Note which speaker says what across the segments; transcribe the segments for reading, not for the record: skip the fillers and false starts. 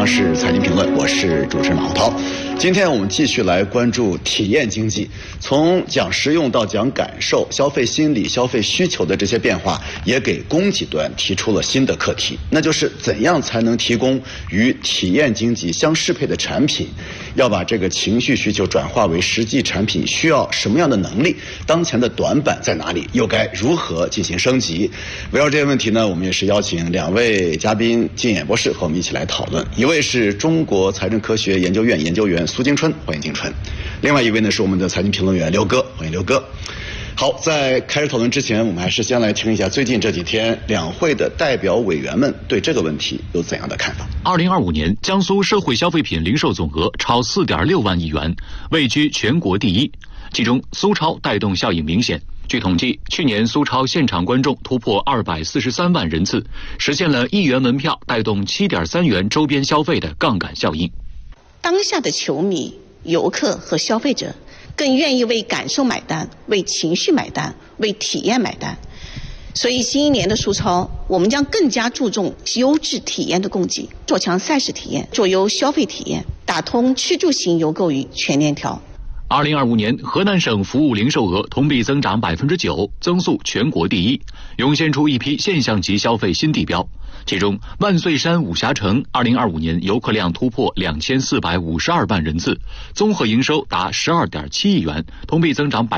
Speaker 1: 央视财经评论，我是主持人马洪涛。今天我们继续来关注体验经济，从讲实用到讲感受，消费心理、消费需求的这些变化，也给供给端提出了新的课题，那就是怎样才能提供与体验经济相适配的产品？要把这个情绪需求转化为实际产品，需要什么样的能力？当前的短板在哪里？又该如何进行升级？围绕这些问题呢，我们也是邀请两位嘉宾进演播室和我们一起来讨论。一位是中国财政科学研究院研究员苏京春，欢迎京春；另外一位呢是我们的财经评论员刘哥，欢迎刘哥。好，在开始讨论之前，我们还是先来听一下最近这几天两会的代表委员们对这个问题有怎样的看法。
Speaker 2: 2025年，江苏社会消费品零售总额超4.6万亿元，位居全国第一。其中，苏超带动效应明显。据统计，去年苏超现场观众突破243万人次，实现了1元门票带动7.3元周边消费的杠杆效应。
Speaker 3: 当下的球迷、游客和消费者更愿意为感受买单，为情绪买单，为体验买单。所以新一年的苏超，我们将更加注重优质体验的供给，做强赛事体验，做优消费体验，打通吃住行游购于全链条。
Speaker 2: 2025年，河南省服务零售额同比增长9%，增速全国第一，涌现出一批现象级消费新地标。其中，万岁山武侠城2025年游客量突破2452万人次，综合营收达12.7亿元，同比增长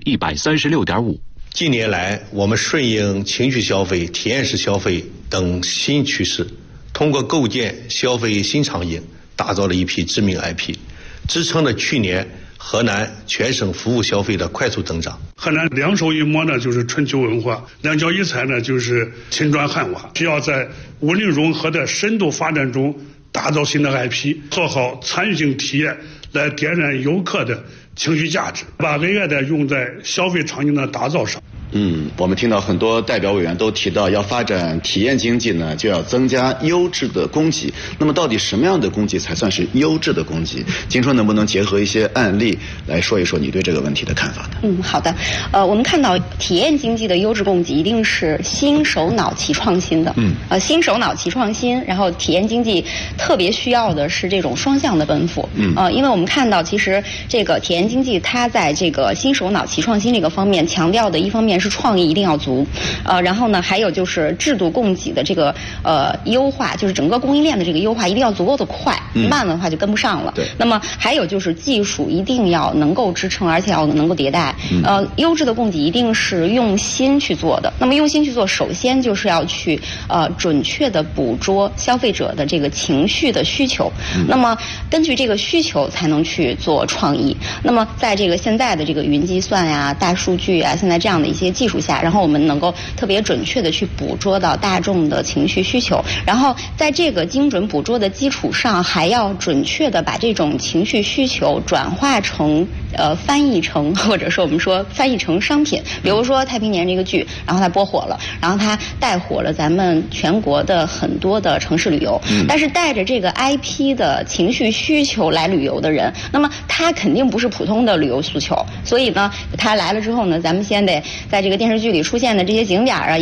Speaker 2: 136.5%。
Speaker 4: 近年来，我们顺应情绪消费、体验式消费等新趋势，通过构建消费新场景，打造了一批知名 IP， 支撑了去年河南全省服务消费的快速增长。
Speaker 5: 河南两手一摸呢，就是春秋文化；两脚一踩呢，就是秦砖汉瓦。需要在物零融合的深度发展中打造新的 IP， 做好参与性体验，来点燃游客的情绪价值，把额外的用在消费场景的打造上。
Speaker 1: 我们听到很多代表委员都提到，要发展体验经济呢，就要增加优质的供给。那么，到底什么样的供给才算是优质的供给？京春能不能结合一些案例来说一说你对这个问题的看法呢？
Speaker 6: 好的。我们看到体验经济的优质供给一定是新手脑齐创新的。新手脑齐创新，然后体验经济特别需要的是这种双向的奔赴。因为我们看到，其实这个体验经济它在这个新手脑齐创新这个方面强调的，一方面是创意一定要足，然后呢，还有就是制度供给的这个优化，就是整个供应链的这个优化一定要足够的快，慢的话就跟不上了。
Speaker 1: 对。
Speaker 6: 那么还有就是技术一定要能够支撑，而且要能够迭代。优质的供给一定是用心去做的。那么用心去做，首先就是要去准确的捕捉消费者的这个情绪的需求。那么根据这个需求才能去做创意。那么在这个现在的这个云计算呀、大数据啊，现在这样的一些技术下，然后我们能够特别准确的去捕捉到大众的情绪需求，然后在这个精准捕捉的基础上，还要准确的把这种情绪需求转化成翻译成，或者说我们说翻译成商品。比如说太平年这个剧，然后它播火了，然后它带火了咱们全国的很多的城市旅游。但是带着这个 IP 的情绪需求来旅游的人，那么他肯定不是普通的旅游诉求，所以呢，他来了之后呢，咱们先得在这个电视剧里出现的这些景点啊，